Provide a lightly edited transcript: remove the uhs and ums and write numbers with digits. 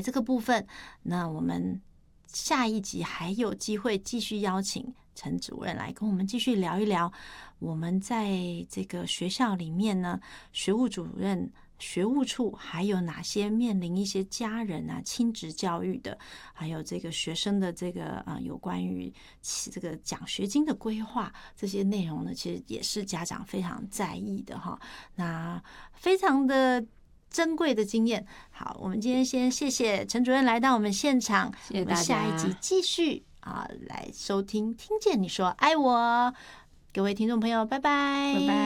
这个部分，那我们下一集还有机会继续邀请陈主任来跟我们继续聊一聊，我们在这个学校里面呢，学务主任、学务处还有哪些面临一些家人啊、亲职教育的，还有这个学生的这个有关于这个奖学金的规划这些内容呢，其实也是家长非常在意的哈。那非常的珍贵的经验。好，我们今天先谢谢陈主任来到我们现场， 谢谢大家。 我们下一集继续来收听，听见你说爱我，各位听众朋友，拜拜， 拜拜。